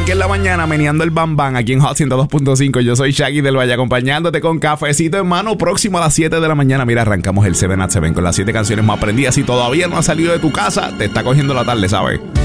arranque en la mañana meneando el bambán aquí en Hot 102.5. Yo soy Shaggy del Valle acompañándote con cafecito en mano próximo a las 7 de la mañana. Mira, arrancamos el 7 at 7 con las 7 canciones más prendidas. Si todavía no has salido de tu casa, te está cogiendo la tarde, ¿sabes?